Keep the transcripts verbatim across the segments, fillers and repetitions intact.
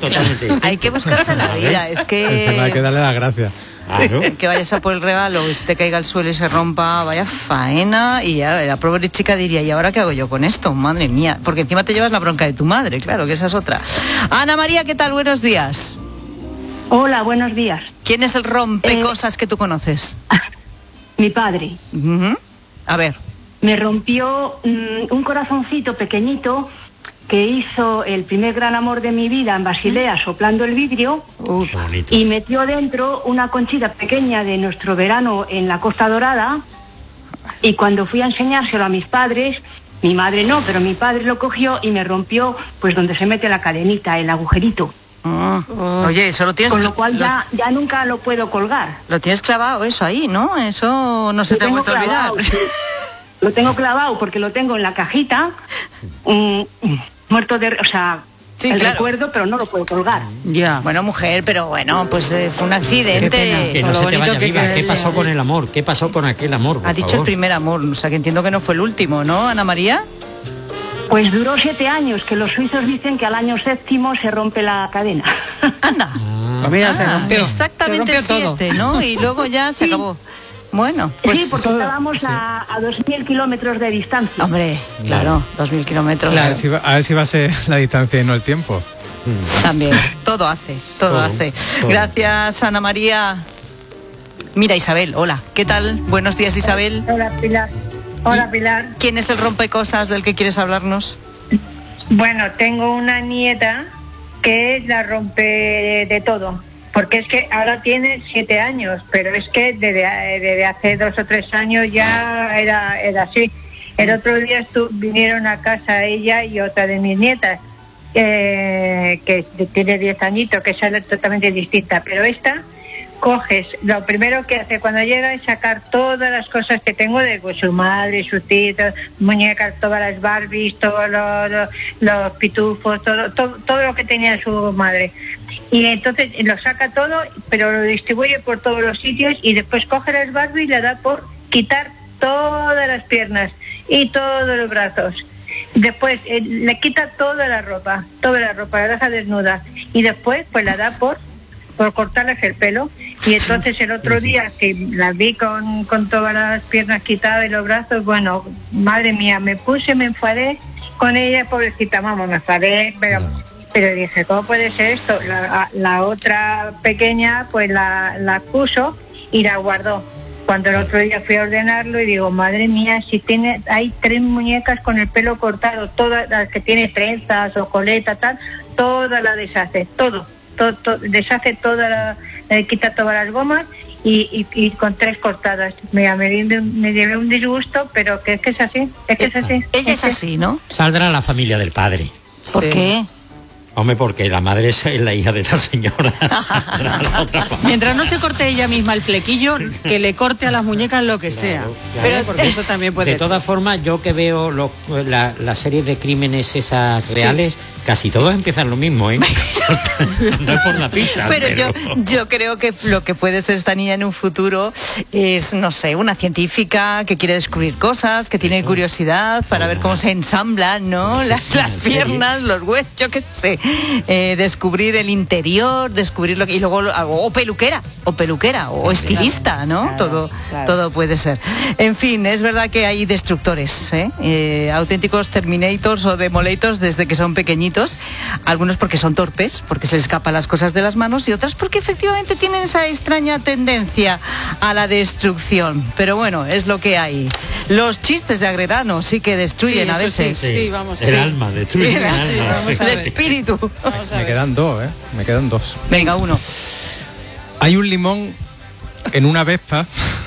totalmente. Hay que buscarse la vida, es que... Hay que darle las gracias. Claro. Que vayas a por el regalo y se te caiga al suelo y se rompa, vaya faena. Y ya la pobre chica diría, ¿y ahora qué hago yo con esto? Madre mía, porque encima te llevas la bronca de tu madre, claro, que esa es otra. Ana María, ¿qué tal? Buenos días. Hola, buenos días. ¿Quién es el rompecosas eh, que tú conoces? Mi padre. Uh-huh. A ver. Me rompió um, un corazoncito pequeñito que hizo el primer gran amor de mi vida en Basilea, soplando el vidrio, uh, y metió dentro una conchita pequeña de nuestro verano en la Costa Dorada, y cuando fui a enseñárselo a mis padres, mi madre no, pero mi padre lo cogió y me rompió pues donde se mete la cadenita, el agujerito. Oh, oh. Oye, eso lo tienes... Con lo cual ya, ya nunca lo puedo colgar. Lo tienes clavado eso ahí, ¿no? Eso no se lo te ha vuelto a olvidar. Sí. Lo tengo clavado porque lo tengo en la cajita, um, muerto de... O sea, sí, el claro. recuerdo, pero no lo puedo colgar. Ya. Bueno, mujer, pero bueno, pues eh, fue un accidente. Qué pena, que no se te vaya viva. ¿Qué pasó con el amor? ¿Qué pasó con aquel amor? Ha dicho favor? el primer amor, o sea que entiendo que no fue el último, ¿no, Ana María? Pues duró siete años, que los suizos dicen que al año séptimo se rompe la cadena. Anda. Ah, mira, se rompió. Exactamente se rompió siete, todo. ¿no? Y luego ya se sí. acabó. Bueno, pues... Sí, porque eso, estábamos sí. a, a dos mil kilómetros de distancia. Hombre, claro, dos mil kilómetros. Claro. A, ver si va, a ver si va a ser la distancia y no el tiempo. También, todo hace, todo, todo hace. Todo. Gracias, Ana María. Mira, Isabel, hola, ¿qué tal? Buenos días, Isabel. Hola, Pilar. Hola, Pilar. ¿Quién es el rompecosas del que quieres hablarnos? Bueno, tengo una nieta que la rompe de todo, porque es que ahora tiene siete años, pero es que desde, desde hace dos o tres años ya era, era así. El otro día estu, vinieron a casa ella y otra de mis nietas, eh, que tiene diez añitos, que sale totalmente distinta, pero esta... Coges, lo primero que hace cuando llega es sacar todas las cosas que tengo de pues, su madre, sus tíos, muñecas, todas las Barbies, todos los, los, los pitufos, todo, todo, todo lo que tenía su madre. Y entonces lo saca todo, pero lo distribuye por todos los sitios y después coge las Barbies y le da por quitar todas las piernas y todos los brazos. Después eh, le quita toda la ropa, toda la ropa, la deja desnuda y después pues la da por por cortarles el pelo. Y entonces el otro día que la vi con, con todas las piernas quitadas y los brazos, bueno, madre mía, me puse, me enfadé con ella, pobrecita, vamos, me enfadé, pero, pero dije, ¿cómo puede ser esto? La, la otra pequeña pues la, la puso y la guardó. Cuando el otro día fui a ordenarlo y digo, madre mía, si tiene, hay tres muñecas con el pelo cortado, todas las que tiene trenzas o coleta, tal, toda la deshace, todo. Todo, todo, deshace toda la, eh, quita todas las gomas y, y, y con tres cortadas. Mira, me, me, me llevé un disgusto, pero que es que es así, es que es así. Ella es así, ¿no? Saldrá la familia del padre. ¿Por sí. qué? Hombre, porque la madre es la hija de esta señora. La otra Mientras no se corte ella misma el flequillo, que le corte a las muñecas lo que sea. Claro, Pero claro. porque eso también puede De todas ser. formas, yo que veo lo, la, la serie de crímenes esas reales, sí. Casi todos empiezan lo mismo, ¿eh? No es por la pista. Pero, pero... Yo, yo creo que lo que puede ser esta niña en un futuro es, no sé, una científica que quiere descubrir cosas, que tiene curiosidad para oh. ver cómo se ensamblan, ¿no? Las, las piernas, los huesos, yo qué sé. Eh, descubrir el interior, descubrir lo que... Y luego, o peluquera, o peluquera, o estilista, ¿no? Claro, todo, claro. todo puede ser. En fin, es verdad que hay destructores, ¿eh? Eh, auténticos Terminators o Demolators desde que son pequeñitos. Algunos porque son torpes, porque se les escapan las cosas de las manos, y otras porque efectivamente tienen esa extraña tendencia a la destrucción. Pero bueno, es lo que hay. Los chistes de Agredano sí que destruyen sí, a veces. Sí, sí, vamos a El ver. alma, destruyen Sí, el alma. vamos a el ver. espíritu. Vamos a Me ver. quedan dos, ¿eh? Me quedan dos. Venga, uno. Hay un limón en una Vespa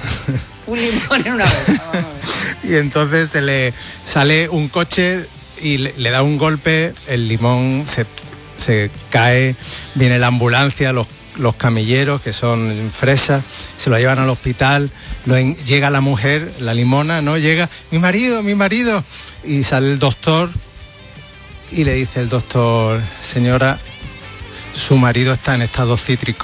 Un limón en una vez. y entonces se le sale un coche y le, le da un golpe, el limón se, se cae, viene la ambulancia, los, los camilleros, que son fresas, se lo llevan al hospital, lo en, llega la mujer, la limona, ¿no? Llega, mi marido, mi marido, y sale el doctor y le dice el doctor, señora, su marido está en estado cítrico.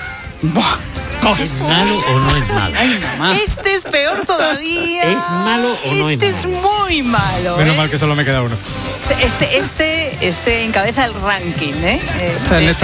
¿Es malo o no es malo? Ay, mamá. Este es peor todavía. ¿Es malo o no es Este es malo? muy malo. Menos ¿eh? mal que solo me queda uno. Este, este, este encabeza el ranking, ¿eh? Está en